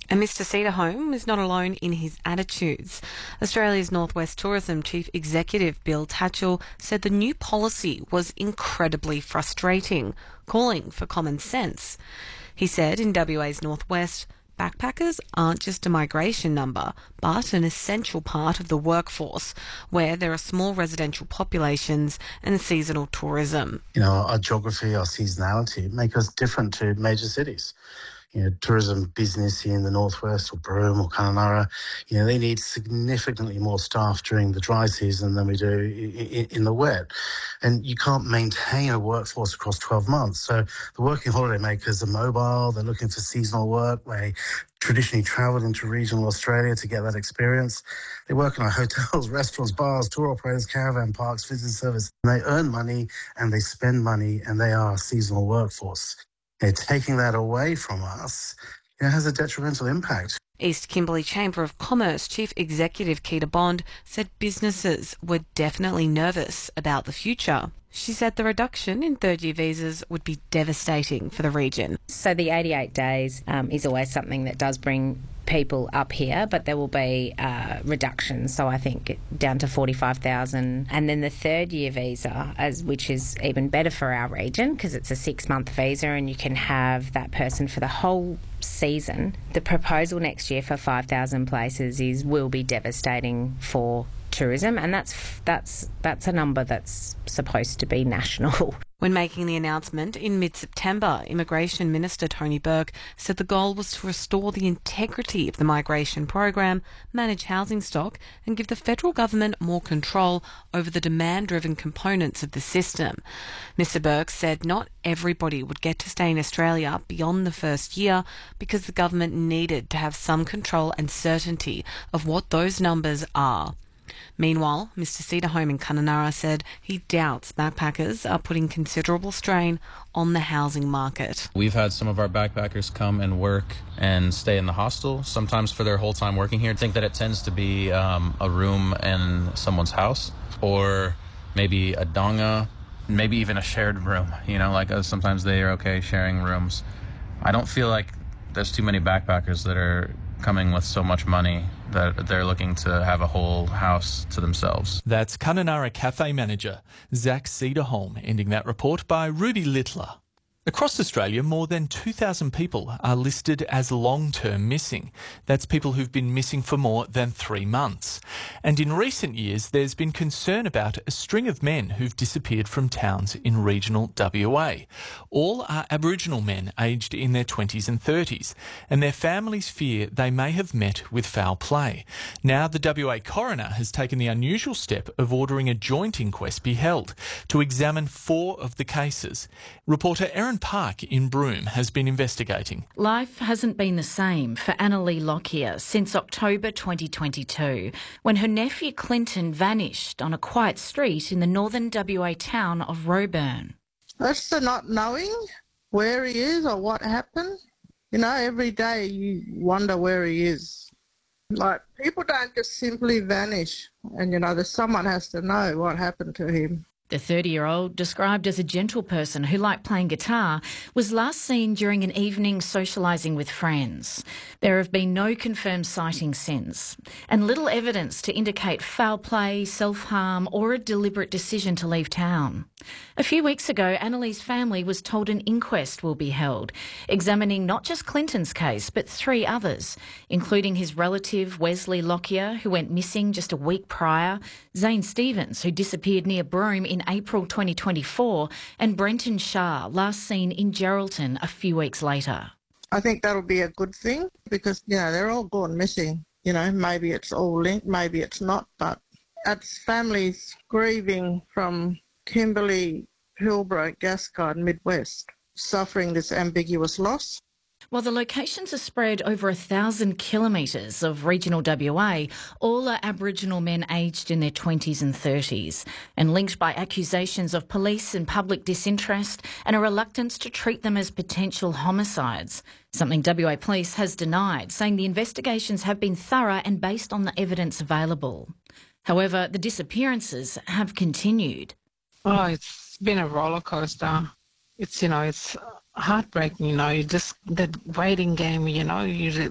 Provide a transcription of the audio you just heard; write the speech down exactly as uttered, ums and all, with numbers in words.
And Mister Cedarholm is not alone in his attitudes. Australia's Northwest Tourism Chief Executive Bill Tatchell said the new policy was incredibly frustrating, calling for common sense. He said in W A's Northwest, backpackers aren't just a migration number, but an essential part of the workforce, where there are small residential populations and seasonal tourism. You know, our geography, our seasonality make us different to major cities. You know, tourism business in the northwest or Broome or Kununurra, you know, they need significantly more staff during the dry season than we do in, in the wet. And you can't maintain a workforce across twelve months. So the working holiday makers are mobile. They're looking for seasonal work. They traditionally travelled into regional Australia to get that experience. They work in our hotels, restaurants, bars, tour operators, caravan parks, visitor service. And they earn money and they spend money, and they are a seasonal workforce. You know, taking that away from us, you know, has a detrimental impact. East Kimberley Chamber of Commerce Chief Executive Keita Bond said businesses were definitely nervous about the future. She said the reduction in third-year visas would be devastating for the region. So the eighty-eight days um, is always something that does bring people up here, but there will be uh, reductions. So I think down to forty-five thousand. And then the third year visa, as which is even better for our region because it's a six-month visa and you can have that person for the whole season. The proposal next year for five thousand places is will be devastating for tourism, and that's that's that's a number that's supposed to be national. When making the announcement in mid-September, Immigration Minister Tony Burke said the goal was to restore the integrity of the migration program, manage housing stock and give the federal government more control over the demand-driven components of the system. Mister Burke said not everybody would get to stay in Australia beyond the first year because the government needed to have some control and certainty of what those numbers are. Meanwhile, Mister Cedarholm in Kununurra said he doubts backpackers are putting considerable strain on the housing market. We've had some of our backpackers come and work and stay in the hostel, sometimes for their whole time working here. I think that it tends to be um, a room in someone's house, or maybe a donga, maybe even a shared room. You know, like uh, sometimes they are okay sharing rooms. I don't feel like there's too many backpackers that are coming with so much money that they're looking to have a whole house to themselves. That's Kununurra Cafe manager Zach Cedarholm, ending that report by Ruby Littler. Across Australia, more than two thousand people are listed as long-term missing. That's people who've been missing for more than three months. And in recent years, there's been concern about a string of men who've disappeared from towns in regional W A. All are Aboriginal men aged in their twenties and thirties, and their families fear they may have met with foul play. Now the W A coroner has taken the unusual step of ordering a joint inquest be held to examine four of the cases. Reporter Erin Park in Broome has been investigating. Life hasn't been the same for Annalee Lockyer since October twenty twenty-two, when her nephew Clinton vanished on a quiet street in the northern W A town of Roebourne. That's the not knowing where he is or what happened. You know, every day you wonder where he is. Like, people don't just simply vanish, and, you know, there's someone has to know what happened to him. The thirty-year-old, described as a gentle person who liked playing guitar, was last seen during an evening socialising with friends. There have been no confirmed sightings since, and little evidence to indicate foul play, self-harm or a deliberate decision to leave town. A few weeks ago, Annalee's family was told an inquest will be held, examining not just Clinton's case but three others, including his relative Wesley Lockyer, who went missing just a week prior, Zane Stevens, who disappeared near Broome in April twenty twenty-four, and Brenton Shah, last seen in Geraldton a few weeks later. I think that'll be a good thing because, you know, they're all gone missing. You know, maybe it's all linked, maybe it's not, but it's families grieving from Kimberley, Hillbrow, Gascoyne, Midwest, suffering this ambiguous loss. While the locations are spread over a thousand kilometres of regional W A, all are Aboriginal men aged in their twenties and thirties and linked by accusations of police and public disinterest and a reluctance to treat them as potential homicides, something W A Police has denied, saying the investigations have been thorough and based on the evidence available. However, the disappearances have continued. Oh, it's been a roller coaster. It's, you know, it's heartbreaking, you know, you just, that waiting game, you know, you